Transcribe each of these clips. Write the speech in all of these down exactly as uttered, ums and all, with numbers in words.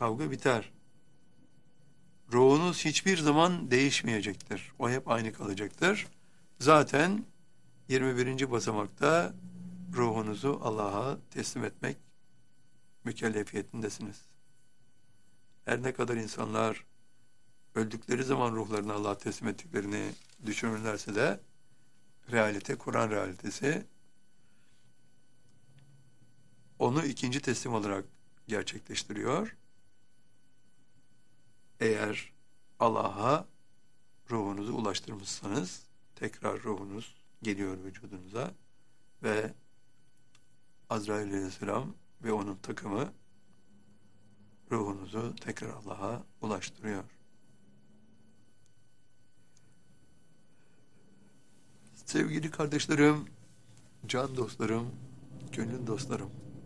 Kavga biter. Ruhunuz hiçbir zaman değişmeyecektir. O hep aynı kalacaktır. Zaten yirmi birinci basamakta ruhunuzu Allah'a teslim etmek mükellefiyetindesiniz. Her ne kadar insanlar öldükleri zaman ruhlarını Allah'a teslim ettiklerini düşünürlerse de realite, Kur'an realitesi onu ikinci teslim olarak gerçekleştiriyor. Eğer Allah'a ruhunuzu ulaştırmışsanız tekrar ruhunuz geliyor vücudunuza ve Azrail Aleyhisselam ve onun takımı ruhunuzu tekrar Allah'a ulaştırıyor. Sevgili kardeşlerim, can dostlarım, gönül dostlarım.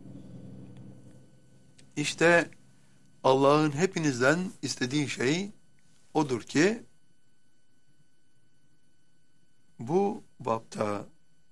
İşte Allah'ın hepinizden istediği şey odur ki bu bapta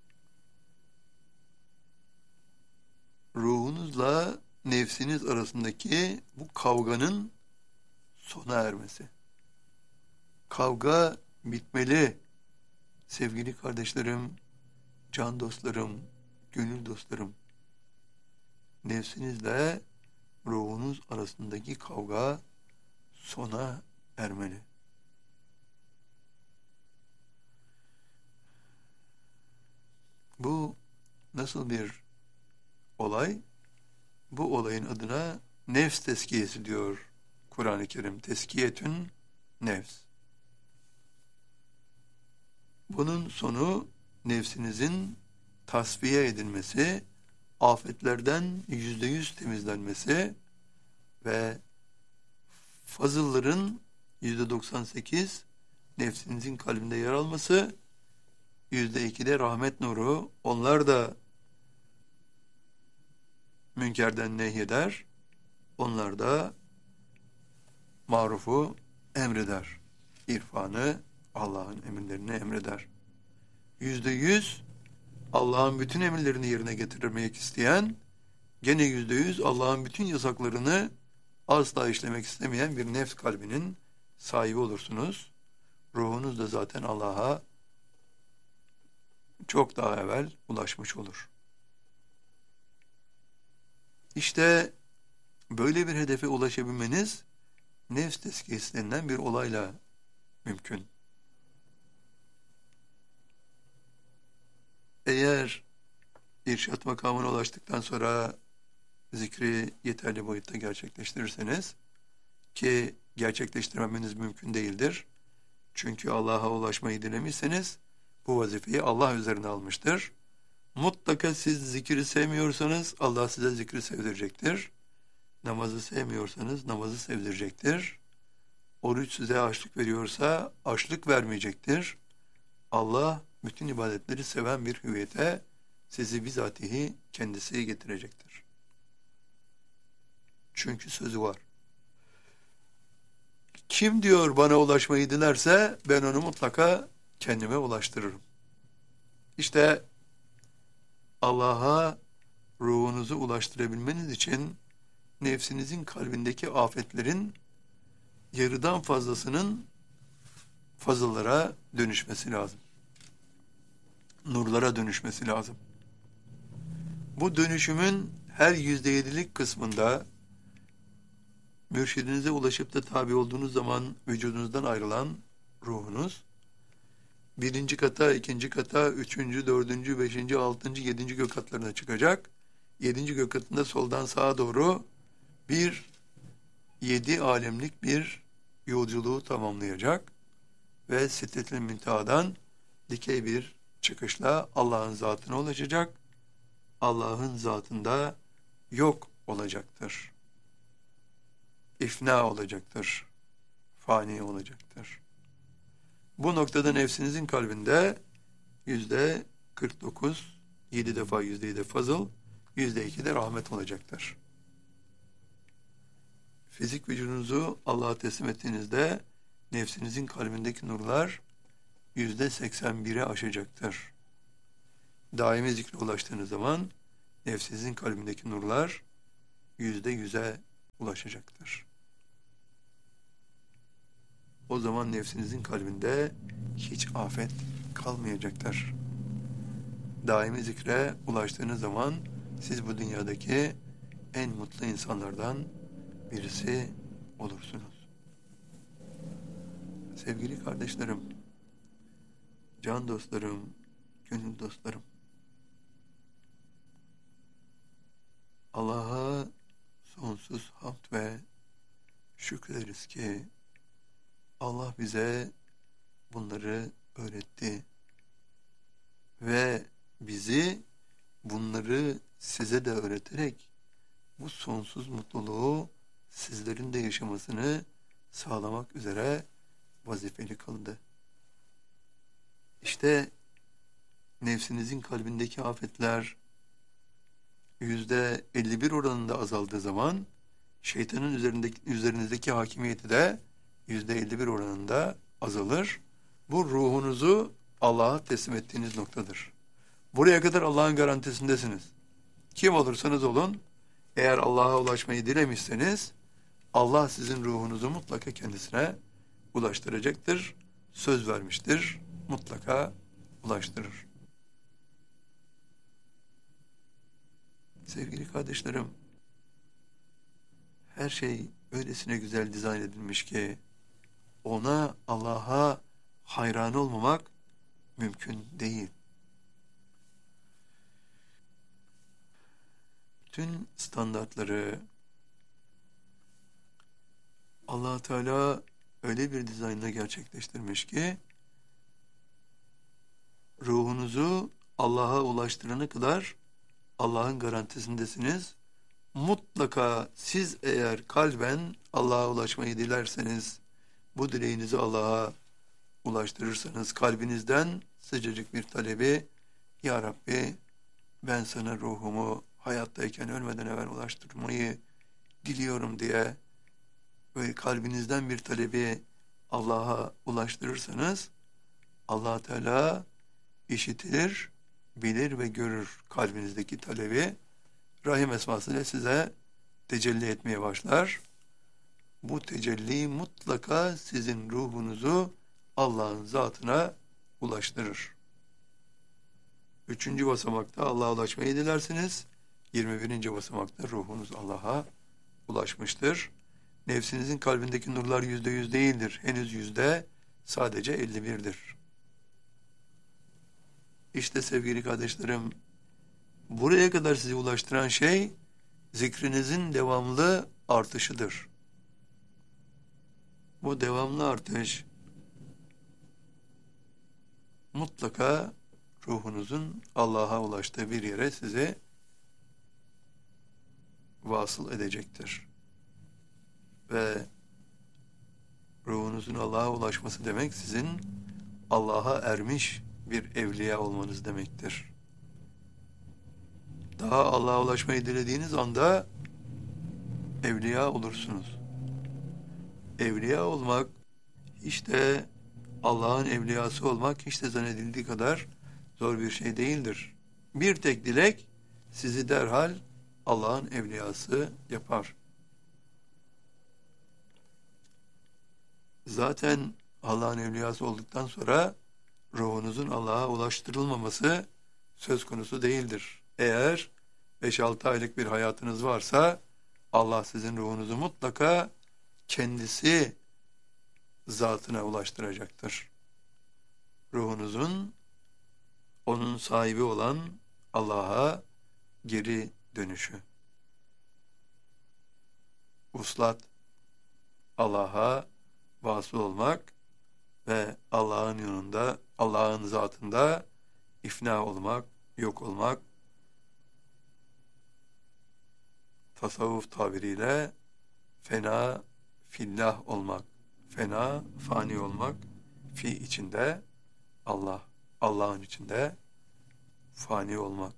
ruhunuzla nefsiniz arasındaki bu kavganın sona ermesi. Kavga bitmeli. Sevgili kardeşlerim, can dostlarım, gönül dostlarım. Nefsinizle ruhunuz arasındaki kavga sona ermeli. Bu nasıl bir olay? Bu olayın adına nefs teskiyesi diyor Kur'an-ı Kerim. Teskiyetün nefs. Bunun sonu nefsinizin tasfiye edilmesi, afetlerden yüzde yüz temizlenmesi ve fazılların yüzde doksan sekiz nefsinizin kalbinde yer alması, yüzde iki de rahmet nuru, onlar da münkerden nehyeder, onlar da marufu emreder. İrfanı, Allah'ın emirlerini emreder. Yüzde yüz Allah'ın bütün emirlerini yerine getirmek isteyen, gene yüzde yüz Allah'ın bütün yasaklarını asla işlemek istemeyen bir nefs kalbinin sahibi olursunuz. Ruhunuz da zaten Allah'a çok daha evvel ulaşmış olur. İşte böyle bir hedefe ulaşabilmeniz nefs tezkiyesi denilen bir olayla mümkün. Eğer irşat makamına ulaştıktan sonra zikri yeterli boyutta gerçekleştirirseniz, ki gerçekleştirmemeniz mümkün değildir. Çünkü Allah'a ulaşmayı dilemişseniz bu vazifeyi Allah üzerine almıştır. Mutlaka siz zikri sevmiyorsanız Allah size zikri sevdirecektir. Namazı sevmiyorsanız namazı sevdirecektir. Oruç size açlık veriyorsa açlık vermeyecektir. Allah bütün ibadetleri seven bir hüviyete sizi bizatihi kendisi getirecektir. Çünkü sözü var. Kim diyor bana ulaşmayı dilerse ben onu mutlaka kendime ulaştırırım. İşte Allah'a ruhunuzu ulaştırabilmeniz için nefsinizin kalbindeki afetlerin yarıdan fazlasının fazıllara dönüşmesi lazım. Nurlara dönüşmesi lazım. Bu dönüşümün her yüzde yedilik kısmında mürşidinize ulaşıp da tabi olduğunuz zaman vücudunuzdan ayrılan ruhunuz birinci kata, ikinci kata, üçüncü, dördüncü, beşinci, altıncı, yedinci gök katlarına çıkacak. Yedinci gök katında soldan sağa doğru bir yedi alemlik bir yolculuğu tamamlayacak ve Sidretil Münteha'dan dikey bir çıkışla Allah'ın zatına ulaşacak. Allah'ın zatında yok olacaktır. İfna olacaktır. Fani olacaktır. Bu noktada nefsinizin kalbinde yüzde kırk dokuz, yedi defa yüzde yedi fazıl, yüzde iki de rahmet olacaktır. Fizik vücudunuzu Allah'a teslim ettiğinizde nefsinizin kalbindeki nurlar yüzde seksen bire aşacaktır. Daimi zikre ulaştığınız zaman nefsinizin kalbindeki nurlar yüzde yüze ulaşacaktır. O zaman nefsinizin kalbinde hiç afet kalmayacaktır. Daimi zikre ulaştığınız zaman siz bu dünyadaki en mutlu insanlardan birisi olursunuz. Sevgili kardeşlerim, can dostlarım, gönül dostlarım, Allah'a sonsuz hamd ve şükrederiz ki Allah bize bunları öğretti ve bizi bunları size de öğreterek bu sonsuz mutluluğu sizlerin de yaşamasını sağlamak üzere vazifeli kıldı. İşte nefsinizin kalbindeki afetler yüzde elli bir oranında azaldığı zaman şeytanın üzerindeki, üzerinizdeki hakimiyeti de yüzde elli bir oranında azalır. Bu ruhunuzu Allah'a teslim ettiğiniz noktadır. Buraya kadar Allah'ın garantisindesiniz. Kim olursanız olun, eğer Allah'a ulaşmayı dilemişseniz, Allah sizin ruhunuzu mutlaka kendisine ulaştıracaktır. Söz vermiştir, mutlaka ulaştırır. Sevgili kardeşlerim, her şey öylesine güzel dizayn edilmiş ki, ona, Allah'a hayran olmamak mümkün değil. Bütün standartları Allah Teala öyle bir dizaynla gerçekleştirmiş ki ruhunuzu Allah'a ulaştırana kadar Allah'ın garantisindesiniz. Mutlaka siz eğer kalben Allah'a ulaşmayı dilerseniz, bu dileğinizi Allah'a ulaştırırsanız, kalbinizden sıcacık bir talebi, Ya Rabbi ben sana ruhumu hayattayken ölmeden evvel ulaştırmayı diliyorum diye böyle kalbinizden bir talebi Allah'a ulaştırırsanız, Allah Teala işitir, bilir ve görür kalbinizdeki talebi. Rahim esmasıyla size tecelli etmeye başlar. Bu tecelli mutlaka sizin ruhunuzu Allah'ın zatına ulaştırır. Üçüncü basamakta Allah'a ulaşmayı dilersiniz. Yirmi birinci basamakta ruhunuz Allah'a ulaşmıştır. Nefsinizin kalbindeki nurlar yüzde yüz değildir. Henüz yüzde sadece elli birdir. İşte sevgili kardeşlerim, buraya kadar sizi ulaştıran şey zikrinizin devamlı artışıdır. Bu devamlı artış mutlaka ruhunuzun Allah'a ulaştığı bir yere sizi vasıl edecektir. Ve ruhunuzun Allah'a ulaşması demek sizin Allah'a ermiş bir evliya olmanız demektir. Daha Allah'a ulaşmayı dilediğiniz anda evliya olursunuz. Evliya olmak, işte Allah'ın evliyası olmak hiç de zannedildiği kadar zor bir şey değildir. Bir tek dilek sizi derhal Allah'ın evliyası yapar. Zaten Allah'ın evliyası olduktan sonra ruhunuzun Allah'a ulaştırılmaması söz konusu değildir. Eğer beş altı aylık bir hayatınız varsa Allah sizin ruhunuzu mutlaka kendisi zatına ulaştıracaktır. Ruhunuzun onun sahibi olan Allah'a geri dönüşü. Vuslat, Allah'a vasıl olmak ve Allah'ın yolunda, Allah'ın zatında ifna olmak, yok olmak, tasavvuf tabiriyle fena fillah olmak, fena fani olmak, fi içinde Allah, Allah'ın içinde fani olmak.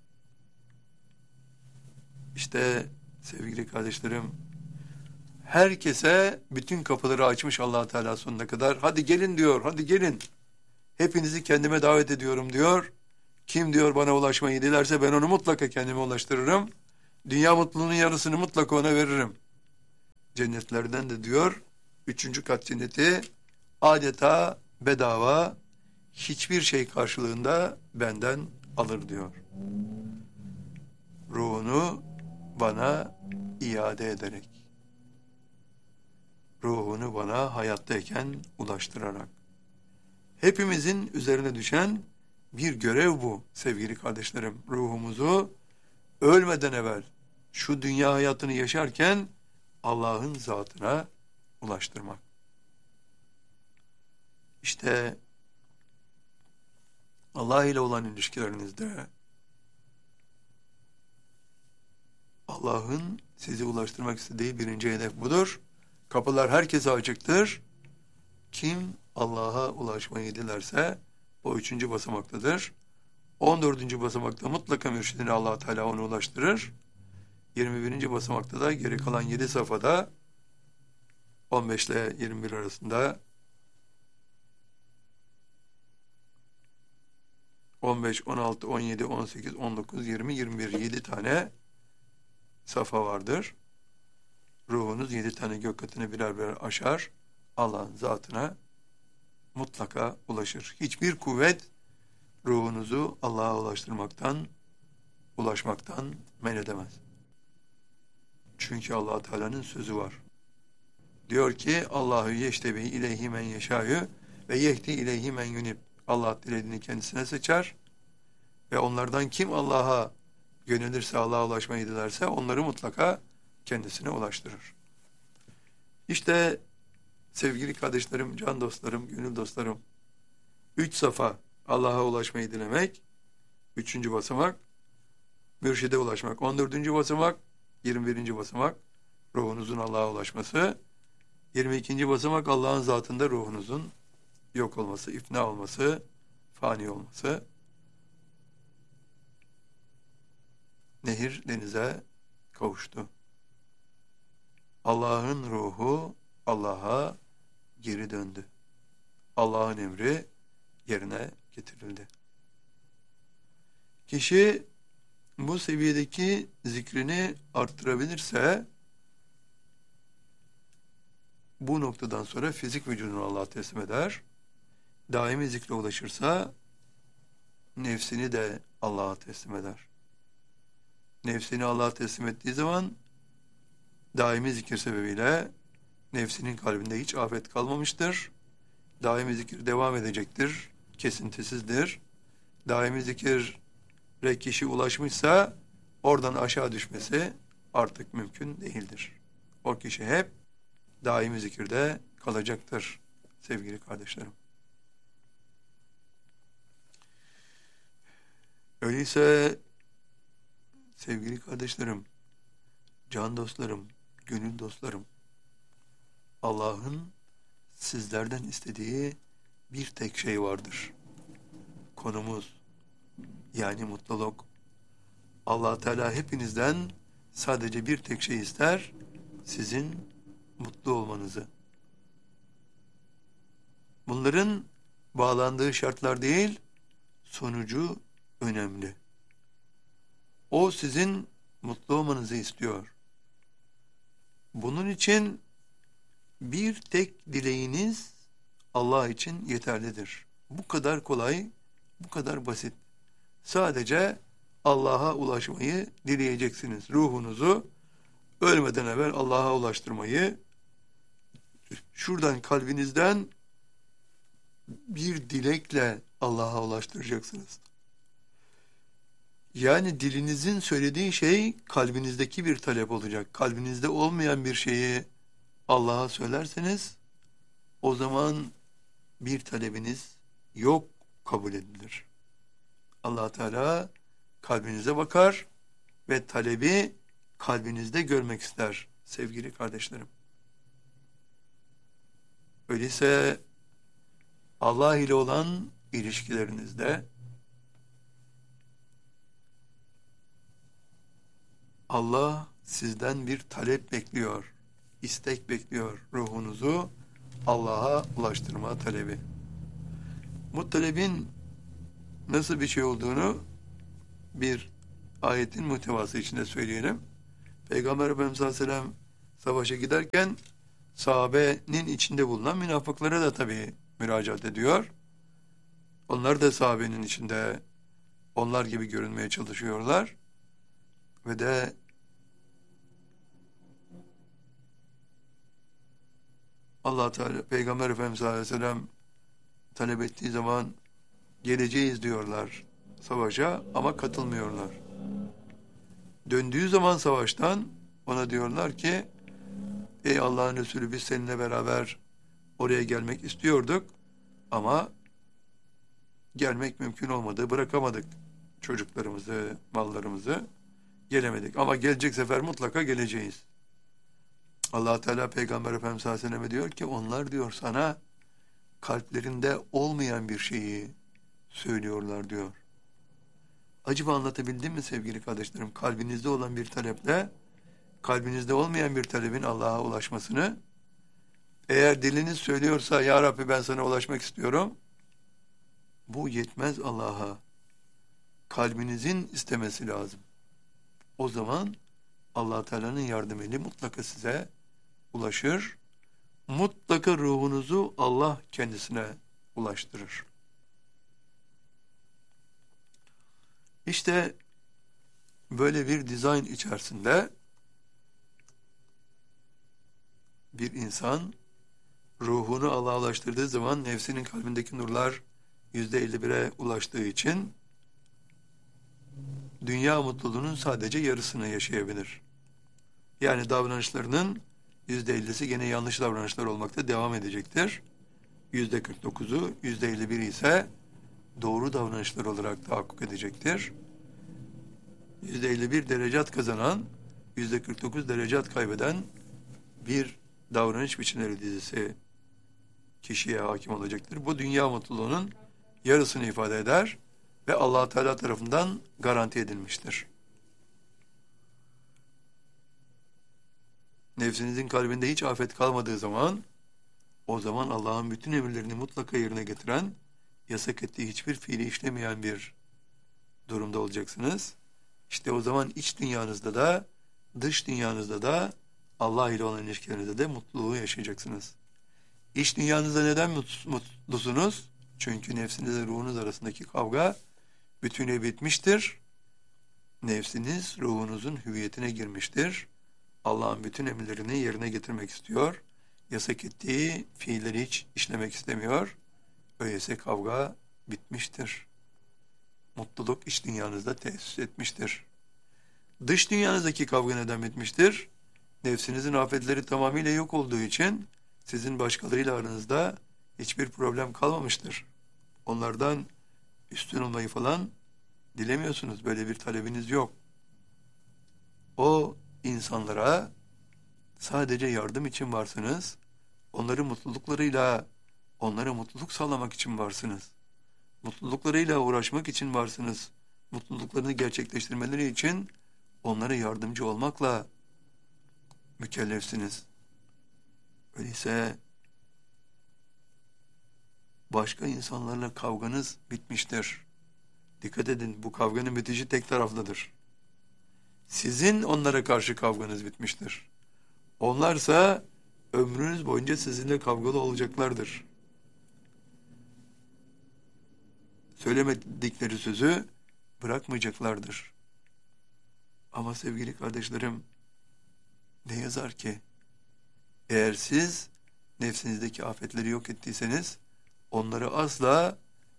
İşte sevgili kardeşlerim, herkese bütün kapıları açmış Allah Teala sonuna kadar. Hadi gelin diyor, hadi gelin. Hepinizi kendime davet ediyorum diyor. Kim diyor bana ulaşmayı dilerse ben onu mutlaka kendime ulaştırırım. Dünya mutluluğunun yarısını mutlaka ona veririm. Cennetlerden de diyor, üçüncü kat cenneti adeta bedava, hiçbir şey karşılığında benden alır diyor. Ruhunu bana iade ederek, ruhunu bana hayattayken ulaştırarak. Hepimizin üzerine düşen bir görev bu sevgili kardeşlerim. Ruhumuzu ölmeden evvel, şu dünya hayatını yaşarken Allah'ın zatına ulaştırmak. İşte Allah ile olan ilişkilerinizde Allah'ın sizi ulaştırmak istediği birinci hedef budur. Kapılar herkese açıktır. Kim Allah'a ulaşmayı dilerse o üçüncü basamaktadır. On dördüncü basamakta mutlaka mürşidine Allah Teala onu ulaştırır. Yirmi birinci basamakta da geri kalan yedi safhada on beş ile yirmi bir arasında on beş, on altı, on yedi, on sekiz, on dokuz, yirmi, yirmi bir yedi tane safa vardır. Ruhunuz yedi tane gök katını birer birer aşar. Allah'ın zatına mutlaka ulaşır. Hiçbir kuvvet ruhunuzu Allah'a ulaştırmaktan, ulaşmaktan men edemez. Çünkü Allah Teala'nın sözü var. Diyor ki Allahu yeştebi ileyhi men yeşâ'yu ve yehdi ileyhi men yunib. Allah dilediğini kendisine seçer ve onlardan kim Allah'a yönelirse, Allah'a ulaşmayı dilerse onları mutlaka kendisine ulaştırır. İşte sevgili kardeşlerim, can dostlarım, gönül dostlarım, üç safa Allah'a ulaşmayı dilemek, üçüncü basamak, mürşide ulaşmak, on dördüncü basamak, yirmi birinci basamak, ruhunuzun Allah'a ulaşması, yirmi ikinci basamak Allah'ın zatında ruhunuzun yok olması, ifna olması, fani olması. Nehir denize kavuştu. Allah'ın ruhu Allah'a geri döndü. Allah'ın emri yerine getirildi. Kişi bu seviyedeki zikrini arttırabilirse bu noktadan sonra fizik vücudunu Allah'a teslim eder. Daimi zikre ulaşırsa nefsini de Allah'a teslim eder. Nefsini Allah'a teslim ettiği zaman daimi zikir sebebiyle nefsinin kalbinde hiç afet kalmamıştır. Daimi zikir devam edecektir. Kesintisizdir. Daimi zikire kişi ulaşmışsa oradan aşağı düşmesi artık mümkün değildir. O kişi hep daimi zikirde kalacaktır sevgili kardeşlerim. Öyleyse sevgili kardeşlerim, can dostlarım, gönül dostlarım, Allah'ın sizlerden istediği bir tek şey vardır. Konumuz, yani mutluluk. Allah Teala hepinizden sadece bir tek şey ister, sizin mutlu olmanızı. Bunların bağlandığı şartlar değil, sonucu önemli. O sizin mutlu olmanızı istiyor. Bunun için bir tek dileğiniz Allah için yeterlidir. Bu kadar kolay, bu kadar basit. Sadece Allah'a ulaşmayı dileyeceksiniz. Ruhunuzu ölmeden evvel Allah'a ulaştırmayı, şuradan kalbinizden bir dilekle Allah'a ulaştıracaksınız. Yani dilinizin söylediği şey kalbinizdeki bir talep olacak. Kalbinizde olmayan bir şeyi Allah'a söylerseniz o zaman bir talebiniz yok kabul edilir. Allah Teala kalbinize bakar ve talebi kalbinizde görmek ister sevgili kardeşlerim. Öyleyse Allah ile olan ilişkilerinizde Allah sizden bir talep bekliyor, istek bekliyor, ruhunuzu Allah'a ulaştırma talebi. Bu talebin nasıl bir şey olduğunu bir ayetin muhtevası içinde söyleyelim. Peygamber Efendimiz Aleyhisselam savaşa giderken sahabenin içinde bulunan münafıklara da tabii müracaat ediyor. Onlar da sahabenin içinde onlar gibi görünmeye çalışıyorlar. Ve de Allah Teala Peygamber Efendimiz sallallahu aleyhi ve sellem talep ettiği zaman geleceğiz diyorlar savaşa ama katılmıyorlar. Döndüğü zaman savaştan ona diyorlar ki ey Allah'ın Resulü biz seninle beraber oraya gelmek istiyorduk ama gelmek mümkün olmadı, bırakamadık çocuklarımızı, mallarımızı, gelemedik. Ama gelecek sefer mutlaka geleceğiz. Allah Teala Peygamber Efendimiz sallallahu aleyhi ve sellem'e diyor ki onlar diyor sana kalplerinde olmayan bir şeyi söylüyorlar diyor. Acaba anlatabildim mi sevgili kardeşlerim? Kalbinizde olan bir taleple kalbinizde olmayan bir talebin Allah'a ulaşmasını, eğer diliniz söylüyorsa ya Rabbi ben sana ulaşmak istiyorum, bu yetmez Allah'a. Kalbinizin istemesi lazım. O zaman Allah Teala'nın yardım eli mutlaka size ulaşır. Mutlaka ruhunuzu Allah kendisine ulaştırır. İşte böyle bir dizayn içerisinde bir insan ruhunu Allah'a ulaştırdığı zaman nefsinin kalbindeki nurlar yüzde elli bire ulaştığı için dünya mutluluğunun sadece yarısını yaşayabilir. Yani davranışlarının yüzde ellisi gene yanlış davranışlar olmakta devam edecektir. Yüzde kırk dokuzu, yüzde elli bir ise doğru davranışlar olarak tahakkuk edecektir. Yüzde elli bir derecat kazanan, yüzde kırk dokuz derecat kaybeden bir davranış biçimleri dizisi kişiye hakim olacaktır. Bu dünya mutluluğunun yarısını ifade eder ve Allah Teala tarafından garanti edilmiştir. Nefsinizin kalbinde hiç afet kalmadığı zaman, o zaman Allah'ın bütün emirlerini mutlaka yerine getiren, yasak ettiği hiçbir fiili işlemeyen bir durumda olacaksınız. İşte o zaman iç dünyanızda da, dış dünyanızda da, Allah ile olan ilişkilerinizde de mutluluğu yaşayacaksınız. İç dünyanızda neden mutlusunuz? Çünkü nefsinizle ruhunuz arasındaki kavga bütünüyle bitmiştir. Nefsiniz ruhunuzun hüviyetine girmiştir. Allah'ın bütün emirlerini yerine getirmek istiyor. Yasak ettiği fiilleri hiç işlemek istemiyor. Öyleyse kavga bitmiştir. Mutluluk iç dünyanızda tesis etmiştir. Dış dünyanızdaki kavga neden bitmiştir? Nefsinizin afetleri tamamıyla yok olduğu için sizin başkalarıyla aranızda hiçbir problem kalmamıştır. Onlardan üstün olmayı falan dilemiyorsunuz. Böyle bir talebiniz yok. O insanlara sadece yardım için varsınız. Onların mutluluklarıyla, onlara mutluluk sağlamak için varsınız. Mutluluklarıyla uğraşmak için varsınız. Mutluluklarını gerçekleştirmeleri için onlara yardımcı olmakla mükellefsiniz. Öyleyse başka insanlarla kavganız bitmiştir. Dikkat edin, bu kavganın bitişi tek taraflıdır. Sizin onlara karşı kavganız bitmiştir. Onlarsa ömrünüz boyunca sizinle kavgalı olacaklardır. Söylemedikleri sözü bırakmayacaklardır. Ama sevgili kardeşlerim, ne yazar ki eğer siz nefsinizdeki afetleri yok ettiyseniz onları asla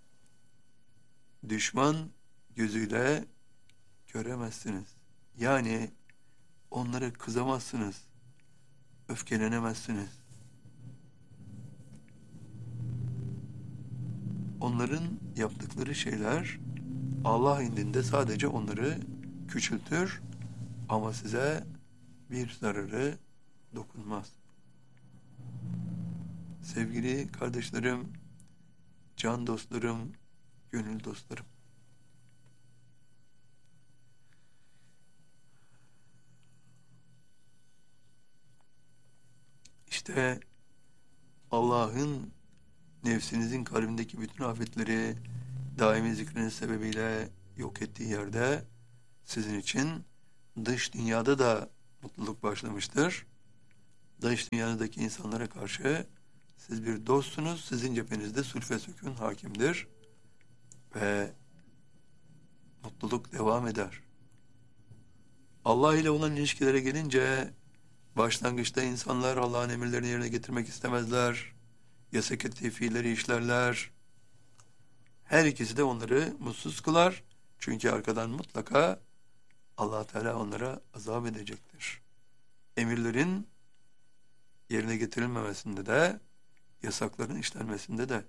düşman gözüyle göremezsiniz. Yani onlara kızamazsınız, öfkelenemezsiniz. Onların yaptıkları şeyler Allah indinde sadece onları küçültür ama size bir zararı dokunmaz. Sevgili kardeşlerim, can dostlarım, gönül dostlarım. İşte Allah'ın nefsinizin kalbindeki bütün afetleri daimi zikriniz sebebiyle yok ettiği yerde sizin için dış dünyada da mutluluk başlamıştır. dış dünyanızdaki insanlara karşı siz bir dostsunuz. Sizin cephenizde sulh ve sükun hakimdir. Ve mutluluk devam eder. Allah ile olan ilişkilere gelince başlangıçta insanlar Allah'ın emirlerini yerine getirmek istemezler. Yasak ettiği fiilleri işlerler. Her ikisi de onları mutsuz kılar. Çünkü arkadan mutlaka Allah Teala onlara azap edecektir. Emirlerin yerine getirilmemesinde de, yasakların işlenmesinde de.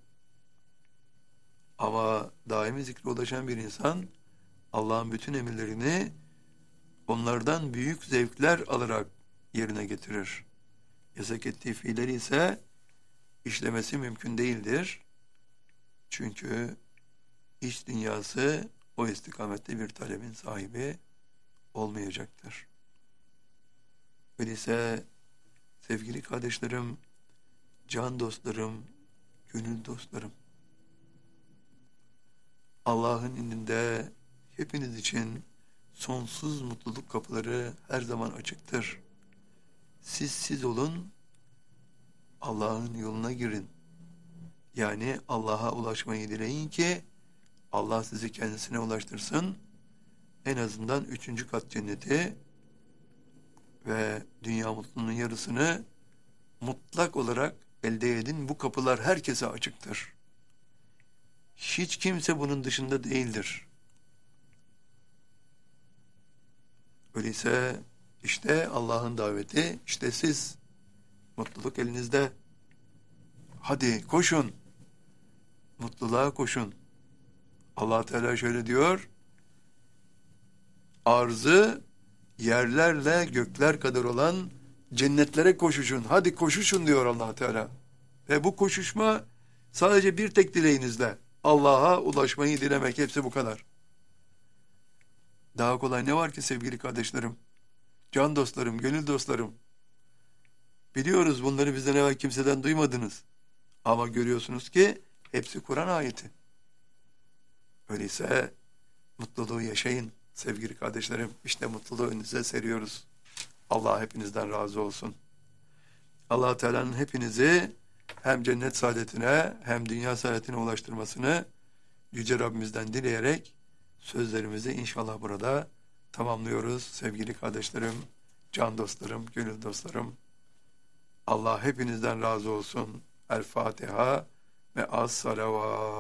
Ama daimi zikre ulaşan bir insan Allah'ın bütün emirlerini onlardan büyük zevkler alarak yerine getirir. Yasak ettiği fiilleri ise işlemesi mümkün değildir. Çünkü iç dünyası o istikamette bir talebin sahibi olmayacaktır. Öyleyse sevgili kardeşlerim, can dostlarım, gönül dostlarım, Allah'ın indinde hepiniz için sonsuz mutluluk kapıları her zaman açıktır. Siz siz olun, Allah'ın yoluna girin. Yani Allah'a ulaşmayı dileyin ki Allah sizi kendisine ulaştırsın. En azından üçüncü kat cenneti ve dünya mutluluğunun yarısını mutlak olarak elde edin. Bu kapılar herkese açıktır. Hiç kimse bunun dışında değildir. Öyleyse işte Allah'ın daveti, işte siz. Mutluluk elinizde. Hadi koşun. Mutluluğa koşun. Allah Teala şöyle diyor: arzı yerlerle gökler kadar olan cennetlere koşuşun. Hadi koşuşun diyor Allah Teala. Ve bu koşuşma sadece bir tek dileğinizle Allah'a ulaşmayı dilemek, hepsi bu kadar. Daha kolay ne var ki sevgili kardeşlerim, can dostlarım, gönül dostlarım? Biliyoruz bunları bizden evvel kimseden duymadınız. Ama görüyorsunuz ki hepsi Kur'an ayeti. Öyleyse mutluluğu yaşayın sevgili kardeşlerim. İşte mutluluğu önünüze seriyoruz. Allah hepinizden razı olsun. Allah Teala'nın hepinizi hem cennet saadetine hem dünya saadetine ulaştırmasını Yüce Rabbimizden dileyerek sözlerimizi inşallah burada tamamlıyoruz. Sevgili kardeşlerim, can dostlarım, gönül dostlarım, Allah hepinizden razı olsun. El Fatiha ve as salavat.